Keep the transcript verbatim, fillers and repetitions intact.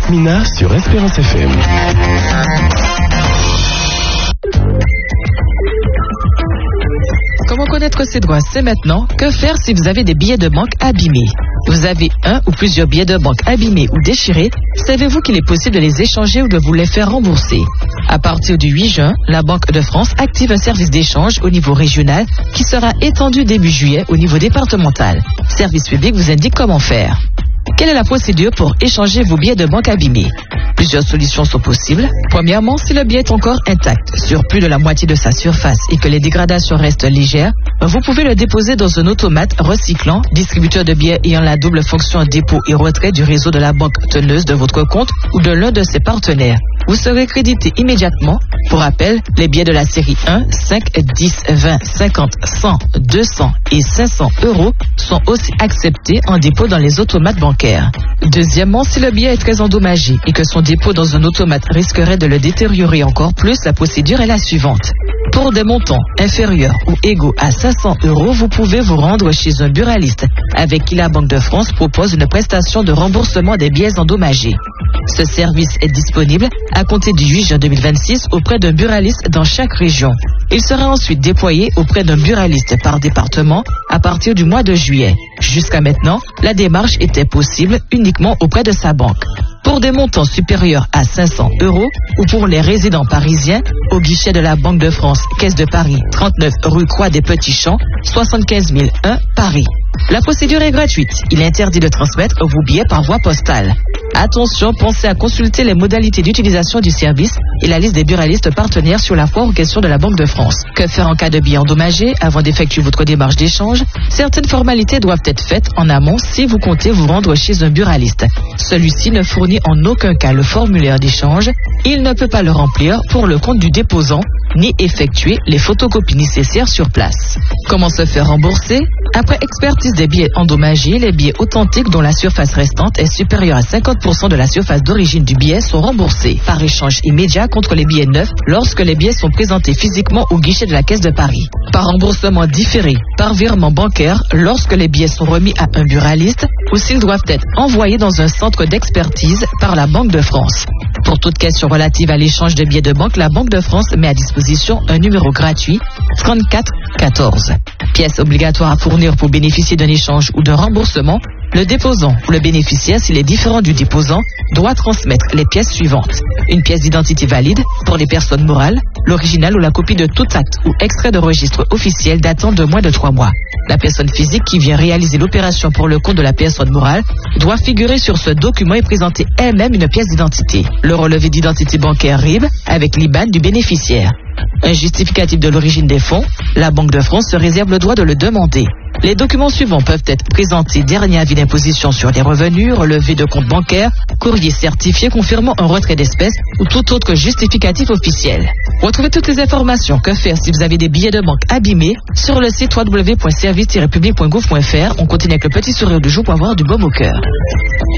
Yasmina sur Espérance F M. Comment connaître ses droits? C'est maintenant. Que faire si vous avez des billets de banque abîmés? Vous avez un ou plusieurs billets de banque abîmés ou déchirés. Savez-vous qu'il est possible de les échanger ou de vous les faire rembourser? À partir du huit juin, la Banque de France active un service d'échange au niveau régional qui sera étendu début juillet au niveau départemental. Service public vous indique comment faire. Quelle est la procédure pour échanger vos billets de banque abîmés? Plusieurs solutions sont possibles. Premièrement, si le billet est encore intact sur plus de la moitié de sa surface et que les dégradations restent légères, vous pouvez le déposer dans un automate recyclant, distributeur de billets ayant la double fonction dépôt et retrait du réseau de la banque teneuse de votre compte ou de l'un de ses partenaires. Vous serez crédité immédiatement. Pour rappel, les billets de la série un, cinq, dix, vingt, cinquante, cent, deux cents et cinq cents euros sont aussi acceptés en dépôt dans les automates bancaires. Deuxièmement, si le billet est très endommagé et que son dépôt dans un automate risquerait de le détériorer encore plus, la procédure est la suivante. Pour des montants inférieurs ou égaux à cinq cents euros, vous pouvez vous rendre chez un buraliste avec qui la Banque de France propose une prestation de remboursement des billets endommagés. Ce service est disponible à compter du huit juin deux mille vingt-six auprès d'un buraliste dans chaque région. Il sera ensuite déployé auprès d'un buraliste par département à partir du mois de juillet. Jusqu'à maintenant, la démarche était possible uniquement auprès de sa banque. Pour des montants supérieurs à cinq cents euros ou pour les résidents parisiens, au guichet de la Banque de France, Caisse de Paris, trente-neuf rue Croix des Petits Champs, soixante-quinze mille un, Paris. La procédure est gratuite. Il est interdit de transmettre vos billets par voie postale. Attention, pensez à consulter les modalités d'utilisation du service et la liste des buralistes partenaires sur la foire aux questions de la Banque de France. Que faire en cas de billets endommagés avant d'effectuer votre démarche d'échange? Certaines formalités doivent être faites en amont si vous comptez vous rendre chez un buraliste. Celui-ci ne fournit en aucun cas le formulaire d'échange. Il ne peut pas le remplir pour le compte du déposant ni effectuer les photocopies nécessaires sur place. Comment se faire rembourser? Après expertise des billets endommagés, les billets authentiques dont la surface restante est supérieure à cinquante pour cent de la surface d'origine du billet sont remboursés par échange immédiat contre les billets neufs lorsque les billets sont présentés physiquement au guichet de la Caisse de Paris. Par remboursement différé, par virement bancaire lorsque les billets sont remis à un buraliste ou s'ils doivent être envoyés dans un centre d'expertise par la Banque de France. Pour toute question relative à l'échange de billets de banque, la Banque de France met à disposition un numéro gratuit trente-quatre quatorze. Pièce obligatoire à fournir pour bénéficier d'un échange ou d'un remboursement. Le déposant ou le bénéficiaire, s'il est différent du déposant, doit transmettre les pièces suivantes. Une pièce d'identité valide pour les personnes morales, l'original ou la copie de tout acte ou extrait de registre officiel datant de moins de trois mois. La personne physique qui vient réaliser l'opération pour le compte de la personne morale doit figurer sur ce document et présenter elle-même une pièce d'identité. Le relevé d'identité bancaire R I B avec l'I B A N du bénéficiaire. Un justificatif de l'origine des fonds, la Banque de France se réserve le droit de le demander. Les documents suivants peuvent être présentés: dernier avis d'imposition sur les revenus, relevé de compte bancaire, courrier certifié confirmant un retrait d'espèces ou tout autre justificatif officiel. Retrouvez toutes les informations. Que faire si vous avez des billets de banque abîmés sur le site w w w point service tiret public point gouv point f r. On continue avec le petit sourire du jour pour avoir du baume au cœur.